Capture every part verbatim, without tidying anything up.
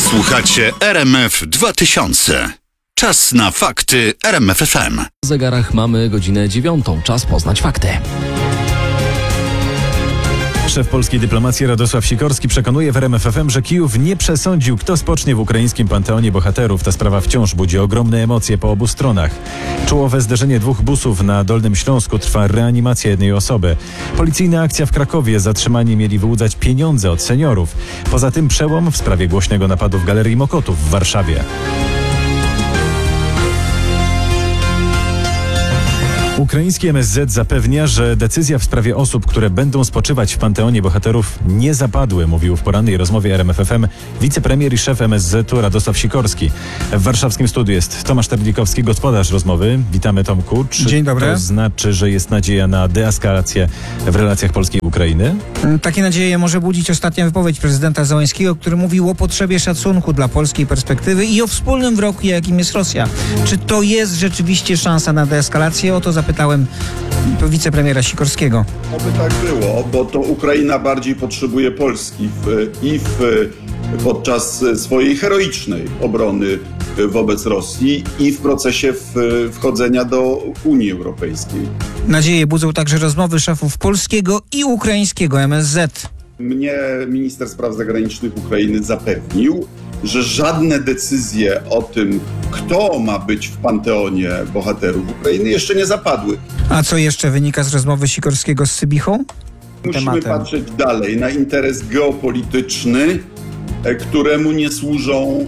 Słuchacie R M F dwa tysiące. Czas na fakty R M F F M. W zegarach mamy godzinę dziewiątą. Czas poznać fakty. Szef polskiej dyplomacji Radosław Sikorski przekonuje w R M F F M, że Kijów nie przesądził, kto spocznie w ukraińskim panteonie bohaterów. Ta sprawa wciąż budzi ogromne emocje po obu stronach. Czołowe zderzenie dwóch busów na Dolnym Śląsku, trwa reanimacja jednej osoby. Policyjna akcja w Krakowie. Zatrzymani mieli wyłudzać pieniądze od seniorów. Poza tym przełom w sprawie głośnego napadu w Galerii Mokotów w Warszawie. Ukraiński M S Z zapewnia, że decyzja w sprawie osób, które będą spoczywać w Panteonie Bohaterów, nie zapadły, mówił w porannej rozmowie R M F F M wicepremier i szef M S Z-u Radosław Sikorski. W warszawskim studiu jest Tomasz Terlikowski, gospodarz rozmowy. Witamy, Tomku. Czy Dzień dobry. To znaczy, że jest nadzieja na deeskalację w relacjach Polski i Ukrainy? Takie nadzieje może budzić ostatnia wypowiedź prezydenta Zełenskiego, który mówił o potrzebie szacunku dla polskiej perspektywy i o wspólnym wrogu, jakim jest Rosja. Czy to jest rzeczywiście szansa na deeskalację? O to zapytałem wicepremiera Sikorskiego. Oby tak było, bo to Ukraina bardziej potrzebuje Polski w, i w, podczas swojej heroicznej obrony wobec Rosji i w procesie w, wchodzenia do Unii Europejskiej. Nadzieję budzą także rozmowy szefów polskiego i ukraińskiego M S Z. Mnie minister spraw zagranicznych Ukrainy zapewnił, że żadne decyzje o tym, kto ma być w panteonie bohaterów Ukrainy, jeszcze nie zapadły. A co jeszcze wynika z rozmowy Sikorskiego z Sybichą? Musimy Tematem. patrzeć dalej na interes geopolityczny, któremu nie służą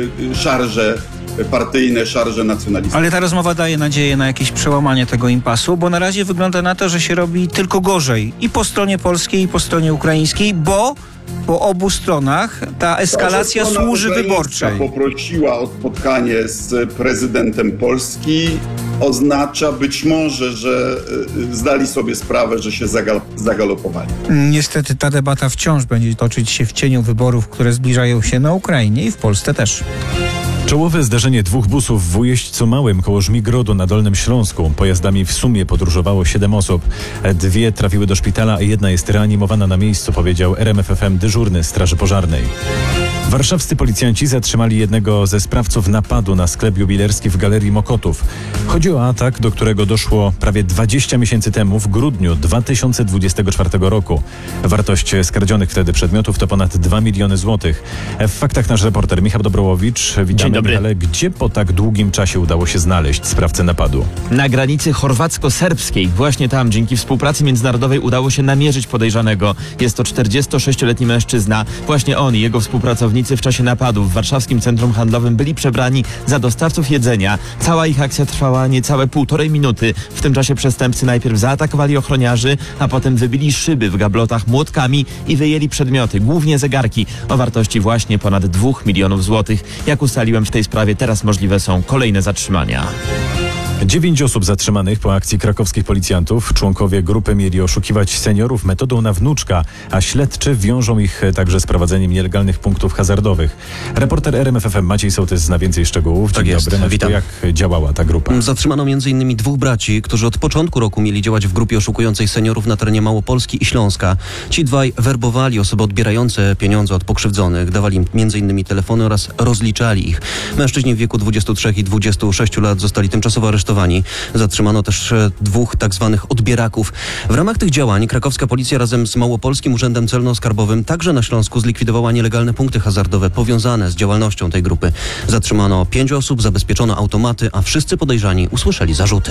szarże partyjne, szarże nacjonalistyczne. Ale ta rozmowa daje nadzieję na jakieś przełamanie tego impasu, bo na razie wygląda na to, że się robi tylko gorzej i po stronie polskiej, i po stronie ukraińskiej, bo po obu stronach ta eskalacja to, strona służy ukraińska wyborczej. Poprosiła o spotkanie z prezydentem Polski. Oznacza być może, że zdali sobie sprawę, że się zagal- zagalopowali. Niestety ta debata wciąż będzie toczyć się w cieniu wyborów, które zbliżają się na Ukrainie i w Polsce też. Czołowe zderzenie dwóch busów w Ujeźdźcu Małym koło Żmigrodu na Dolnym Śląsku. Pojazdami w sumie podróżowało siedem osób. Dwie trafiły do szpitala, a jedna jest reanimowana na miejscu, powiedział R M F F M dyżurny Straży Pożarnej. Warszawscy policjanci zatrzymali jednego ze sprawców napadu na sklep jubilerski w Galerii Mokotów. Chodzi o atak, do którego doszło prawie dwadzieścia miesięcy temu, w grudniu dwa tysiące dwudziestego czwartego roku. Wartość skradzionych wtedy przedmiotów to ponad dwa miliony złotych. W faktach nasz reporter Michał Dobrowowicz. Witamy, ale gdzie po tak długim czasie udało się znaleźć sprawcę napadu? Na granicy chorwacko-serbskiej. Właśnie tam dzięki współpracy międzynarodowej udało się namierzyć podejrzanego. Jest to czterdziestosześcioletni mężczyzna. Właśnie on i jego współpracownicy w czasie napadu w warszawskim centrum handlowym byli przebrani za dostawców jedzenia. Cała ich akcja trwała niecałe półtorej minuty. W tym czasie przestępcy najpierw zaatakowali ochroniarzy, a potem wybili szyby w gablotach młotkami i wyjęli przedmioty, głównie zegarki, o wartości właśnie ponad dwóch milionów złotych. Jak ustaliłem w tej sprawie, teraz możliwe są kolejne zatrzymania. Dziewięć osób zatrzymanych po akcji krakowskich policjantów. Członkowie grupy mieli oszukiwać seniorów metodą na wnuczka, a śledczy wiążą ich także z prowadzeniem nielegalnych punktów hazardowych. Reporter R M F F M Maciej Sołtys zna więcej szczegółów. Dzień Tak jest. dobry. Witam. Jak działała ta grupa? Zatrzymano między innymi dwóch braci, którzy od początku roku mieli działać w grupie oszukującej seniorów na terenie Małopolski i Śląska. Ci dwaj werbowali osoby odbierające pieniądze od pokrzywdzonych, dawali im między innymi telefony oraz rozliczali ich. Mężczyźni w wieku dwudziestu trzech i dwudziestu sześciu lat zostali tymczasowo aresztowani. Zatrzymano też dwóch tak zwanych odbieraków. W ramach tych działań krakowska policja razem z Małopolskim Urzędem Celno-Skarbowym także na Śląsku zlikwidowała nielegalne punkty hazardowe powiązane z działalnością tej grupy. Zatrzymano pięć osób, zabezpieczono automaty, a wszyscy podejrzani usłyszeli zarzuty.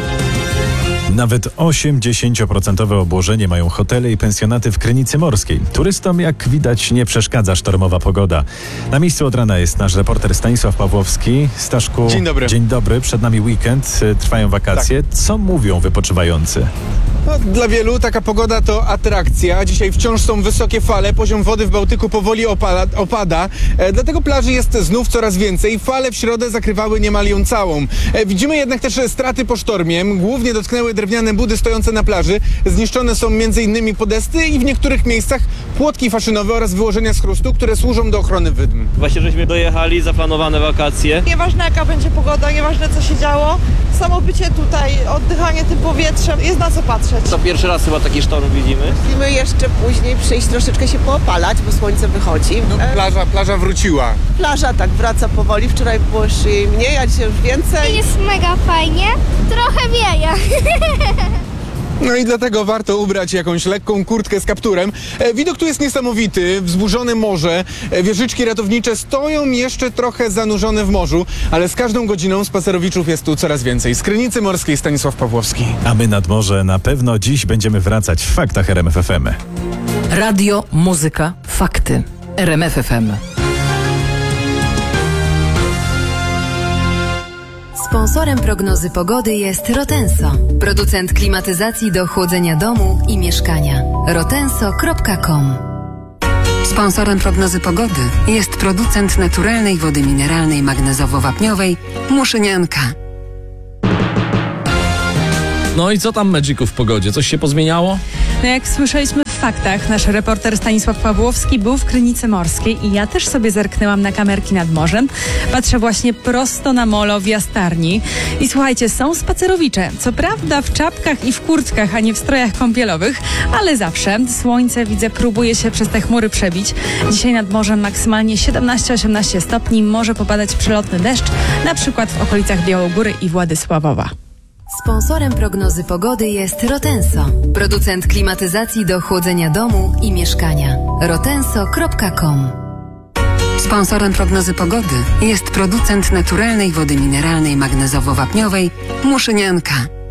Nawet osiemdziesięcioprocentowe obłożenie mają hotele i pensjonaty w Krynicy Morskiej. Turystom, jak widać, nie przeszkadza sztormowa pogoda. Na miejscu od rana jest nasz reporter Stanisław Pawłowski. Staszku, dzień dobry. Dzień dobry. Przed nami weekend, trwają wakacje. Tak. Co mówią wypoczywający? No, dla wielu taka pogoda to atrakcja. Dzisiaj wciąż są wysokie fale, poziom wody w Bałtyku powoli opada, opada. E, dlatego plaży jest znów coraz więcej. Fale w środę zakrywały niemal ją całą. E, widzimy jednak też straty po sztormie. Głównie dotknęły drewniane budy stojące na plaży. Zniszczone są między innymi podesty i w niektórych miejscach płotki faszynowe oraz wyłożenia z chrustu, które służą do ochrony wydm. Właśnie żeśmy dojechali, zaplanowane wakacje. Nieważne jaka będzie pogoda, nieważne co się działo, samo bycie tutaj, oddychanie tym powietrzem, jest na co patrzeć. obejrzeć. To pierwszy raz chyba taki sztorm widzimy. Musimy jeszcze później przyjść troszeczkę się poopalać, bo słońce wychodzi. E, Plaża, plaża wróciła. plaża tak wraca powoli, wczoraj było już jej mniej, a dzisiaj już więcej. Jest mega fajnie, trochę wieje. No i dlatego warto ubrać jakąś lekką kurtkę z kapturem. E, widok tu jest niesamowity, wzburzone morze, e, wieżyczki ratownicze stoją jeszcze trochę zanurzone w morzu, ale z każdą godziną spacerowiczów jest tu coraz więcej. Z Krynicy Morskiej Stanisław Pawłowski. A my nad morze na pewno dziś będziemy wracać w faktach R M F F M. Radio, muzyka, fakty. R M F F M. Sponsorem prognozy pogody jest Rotenso, producent klimatyzacji do chłodzenia domu i mieszkania. rotenso kropka com. Sponsorem prognozy pogody jest producent naturalnej wody mineralnej magnezowo-wapniowej Muszynianka. No i co tam, Magicu, w pogodzie? Coś się pozmieniało? No jak słyszeliśmy w faktach, nasz reporter Stanisław Pawłowski był w Krynicy Morskiej i ja też sobie zerknęłam na kamerki nad morzem. Patrzę właśnie prosto na molo w Jastarni. I słuchajcie, są spacerowicze. Co prawda w czapkach i w kurtkach, a nie w strojach kąpielowych, ale zawsze słońce, widzę, próbuje się przez te chmury przebić. Dzisiaj nad morzem maksymalnie siedemnaście osiemnaście stopni. Może popadać przelotny deszcz, na przykład w okolicach Białogóry i Władysławowa. Sponsorem prognozy pogody jest Rotenso, producent klimatyzacji do chłodzenia domu i mieszkania. rotenso kropka com. Sponsorem prognozy pogody jest producent naturalnej wody mineralnej magnezowo-wapniowej Muszynianka.